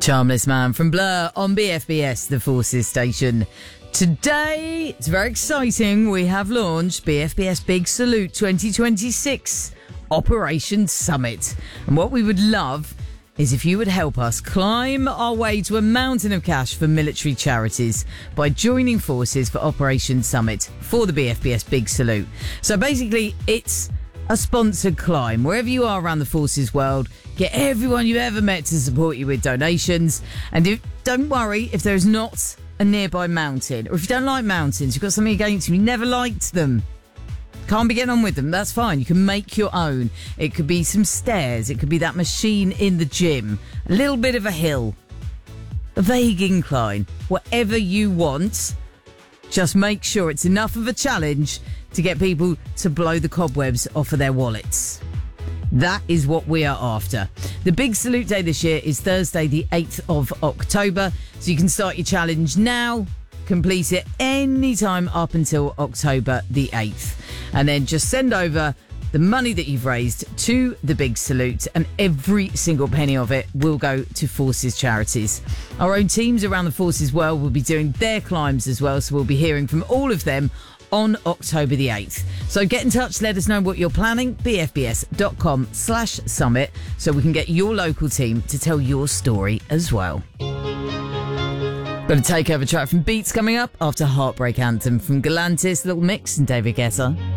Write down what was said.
Charmless Man from Blur on BFBS, the Forces station. Today, it's very exciting. We have launched BFBS Big Salute 2026 Operation Summit. And what we would love is if you would help us climb our way to a mountain of cash for military charities by joining forces for Operation Summit for the BFBS Big Salute. So basically, it's a sponsored climb. Wherever you are around the forces world, get everyone you ever met to support you with donations. And don't worry if there's not a nearby mountain, or if you don't like mountains, you've got something against them, you never liked them, can't be getting on with them, that's fine. You can make your own. It could be some stairs, it could be that machine in the gym, a little bit of a hill, a vague incline, whatever you want. Just make sure it's enough of a challenge to get people to blow the cobwebs off of their wallets. That is what we are after. The Big Salute Day this year is Thursday, the 8th of October. So you can start your challenge now, complete it anytime up until October the 8th. And then just send over the money that you've raised to the Big Salute, and every single penny of it will go to Forces charities. Our own teams around the Forces world will be doing their climbs as well, so we'll be hearing from all of them on October the 8th. So get in touch, let us know what you're planning, bfbs.com/summit, so we can get your local team to tell your story as well. Got a takeover track from Beats coming up after Heartbreak Anthem from Galantis, Little Mix and David Guetta.